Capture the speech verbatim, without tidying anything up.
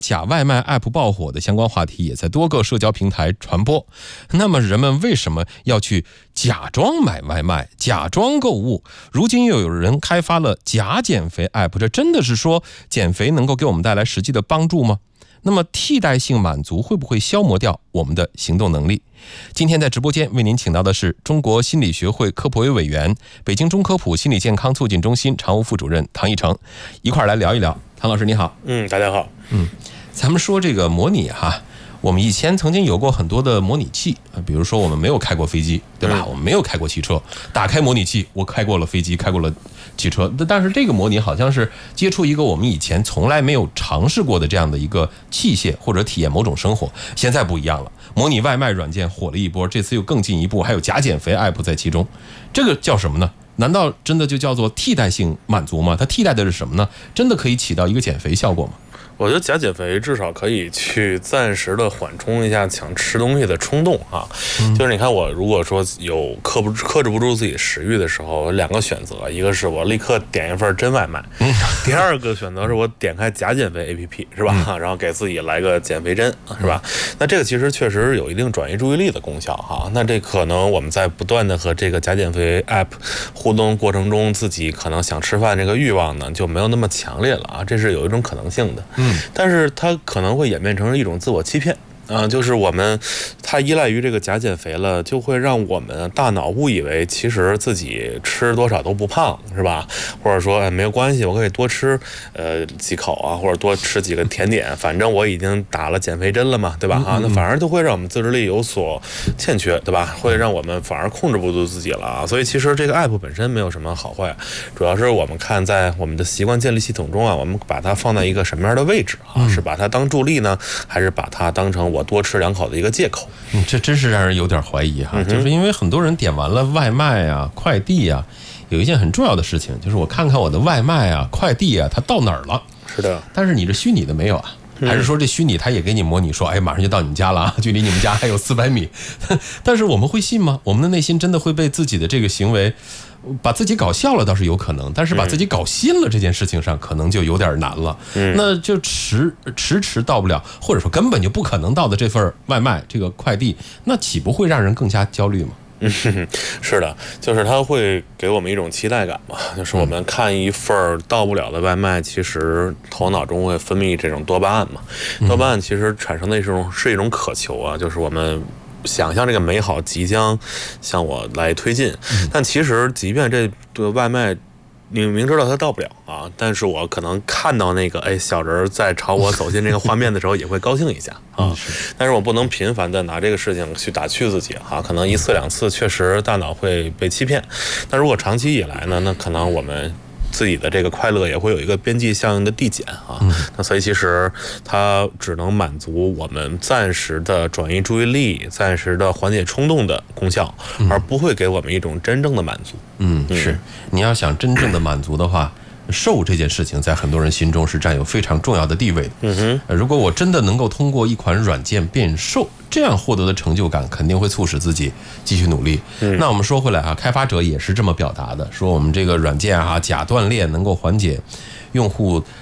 假外卖 App 爆火的相关话题也在多个社交平台传播。那么人们为什么要去假装买外卖、假装购物？如今又有人开发了假减肥 App， 这真的是说减肥能够给我们带来实际的帮助吗？那么替代性满足会不会消磨掉我们的行动能力？今天在直播间为您请到的是中国心理学会科普委委员、北京中科普心理健康促进中心常务副主任唐一成，一块儿来聊一聊。唐老师你好。 嗯，大家好。 嗯，咱们说这个模拟哈，我们以前曾经有过很多的模拟器，比如说我们没有开过飞机，对吧？我们没有开过汽车，打开模拟器，我开过了飞机，开过了汽车。但是这个模拟好像是接触一个我们以前从来没有尝试过的这样的一个器械，或者体验某种生活。现在不一样了，模拟外卖软件火了一波，这次又更进一步，还有假减肥 app 在其中。这个叫什么呢？难道真的就叫做替代性满足吗？它替代的是什么呢？真的可以起到一个减肥效果吗？ 我觉得假减肥至少可以去暂时的缓冲一下想吃东西的冲动啊。嗯、就是你看我如果说有克不克制不住自己食欲的时候，有两个选择，一个是我立刻点一份真外卖，嗯、第二个选择是我点开假减肥 A P P 是吧？嗯、然后给自己来个减肥针是吧？嗯、那这个其实确实有一定转移注意力的功效哈。那这可能我们在不断的和这个假减肥 App 互动过程中，自己可能想吃饭这个欲望呢就没有那么强烈了啊，这是有一种可能性的。嗯。但是它可能会演变成一种自我欺骗啊、呃，就是我们它依赖于这个假减肥了，就会让我们大脑误以为其实自己吃多少都不胖，是吧？或者说、哎、没有关系，我可以多吃呃几口啊，或者多吃几个甜点，反正我已经打了减肥针了嘛，对吧？啊，那反而就会让我们自制力有所欠缺，对吧？会让我们反而控制不住自己了啊。所以其实这个 app 本身没有什么好坏，主要是我们看在我们的习惯建立系统中啊，我们把它放在一个什么样的位置啊？是把它当助力呢，还是把它当成我多吃两口的一个借口？ 嗯，这真是让人有点怀疑哈，嗯、就是因为很多人点完了外卖啊、快递啊，有一件很重要的事情，就是我看看我的外卖啊、快递啊，它到哪儿了？ 是的， 但是你这虚拟的没有啊？还是说这虚拟它也给你模拟说，哎，马上就到你们家了，距离你们家还有四百米？但是我们会信吗？我们的内心真的会被自己的这个行为把自己搞笑了倒是有可能，但是把自己搞心了这件事情上可能就有点难了。嗯、那就迟迟迟到不了，或者说根本就不可能到的这份外卖这个快递，那岂不会让人更加焦虑吗？ 嗯，是的，就是它会给我们一种期待感嘛，就是我们看一份到不了的外卖，其实头脑中会分泌这种多巴胺嘛，多巴胺其实产生的是一种是一种渴求啊，就是我们想象这个美好即将向我来推进，但其实即便这个外卖你明知道它到不了啊，但是我可能看到那个哎小人在朝我走进这个画面的时候，也会高兴一下啊。但是我不能频繁的拿这个事情去打趣自己啊，可能一次两次确实大脑会被欺骗，但如果长期以来呢，那可能我们自己的这个快乐也会有一个边际效应的递减啊，嗯、那所以其实它只能满足我们暂时的转移注意力、暂时的缓解冲动的功效，嗯、而不会给我们一种真正的满足。 嗯，是，你要想真正的满足的话，瘦这件事情在很多人心中是占有非常重要的地位的。嗯哼，如果我真的能够通过一款软件变瘦，这样获得的成就感肯定会促使自己继续努力。嗯、那我们说回来啊，开发者也是这么表达的，说我们这个软件啊，假锻炼能够缓解用户